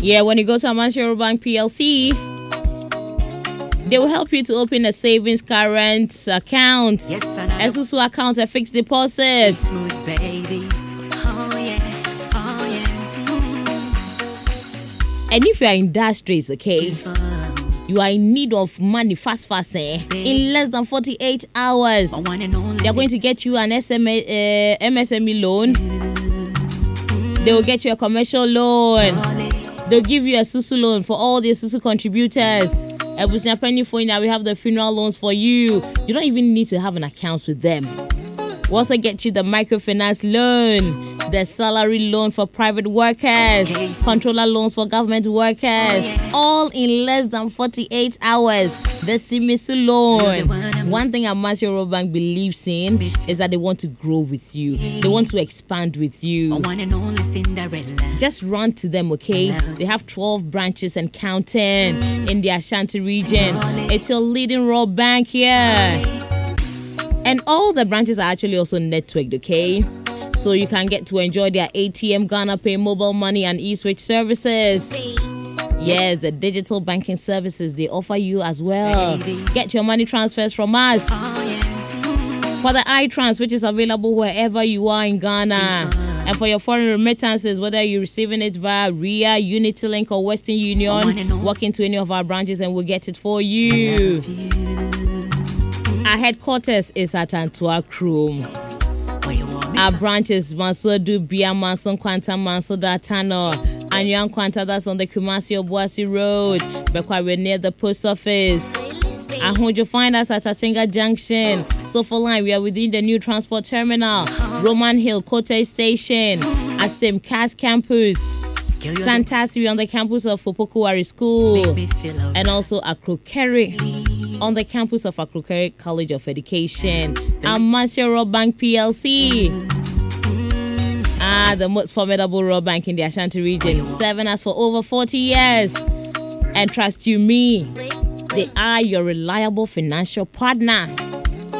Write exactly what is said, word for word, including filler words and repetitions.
Yeah, when you go to Amansiero Bank P L C, they will help you to open a savings current account, yes, a Susu account, a fixed deposit. Smooth, baby. Oh, yeah. Oh, yeah. Mm. And if you are in that streets, okay, you are in need of money fast, fast, eh? In less than forty-eight hours, they are going to get you an S M E, uh, M S M E loan. They will get you a commercial loan. They'll give you a Susu loan for all the Susu contributors. Ebusia Penny for now, we have the funeral loans for you. You don't even need to have an account with them. We also get you the microfinance loan, the salary loan for private workers, controller loans for government workers, all in less than forty-eight hours. The Simisu loan. One thing Amansiero Bank believes in is that they want to grow with you. They want to expand with you. Just run to them, okay? They have twelve branches and counting in the Ashanti region. It's your leading raw bank here. And all the branches are actually also networked, okay? So you can get to enjoy their A T M, Ghana Pay, mobile money, and e-switch services. Yes, the digital banking services they offer you as well. Get your money transfers from us. For the iTrans, which is available wherever you are in Ghana. And for your foreign remittances, whether you're receiving it via R I A, UnityLink, or Western Union, walk into any of our branches and we'll get it for you. Our headquarters is at Antua Krum. Our branches, Mansodu, Bia, Manson, Quanta, Manso, Datano, and Young Quanta, that's on the Kumasi Obuasi Road, because we're near the post office. And who you find us at Atinga Junction, Sofa Line, we are within the new transport terminal, Roman Hill, Kote Station, at Simcast Campus. Santasi on the campus of Fopokuwari School, and also Akrokeri on the campus of Akrokeri College of Education. Amansiero Bank P L C. Ah, the most formidable raw bank in the Ashanti region. Serving us for over forty years. And trust you me, they are your reliable financial partner.